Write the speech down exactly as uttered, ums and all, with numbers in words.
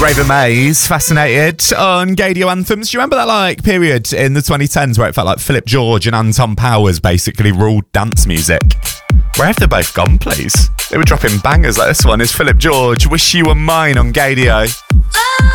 Raven Mays, Fascinated on Gadio Anthems. Do you remember that like period in the twenty tens where it felt like Philip George and Anton Powers basically ruled dance music? Where have they both gone, please? They were dropping bangers like this one. Is Philip George, Wish You Were Mine on Gadio.